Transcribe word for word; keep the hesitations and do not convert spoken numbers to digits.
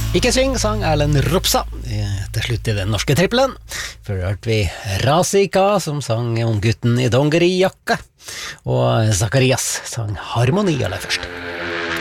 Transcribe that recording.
Ikke syng, sang Erlend Ropsa til slutt i den norske trippelen. Før hørte vi Razika som sang Unggutten i dongerijakke, og Zakarias sang Harmoni aller først.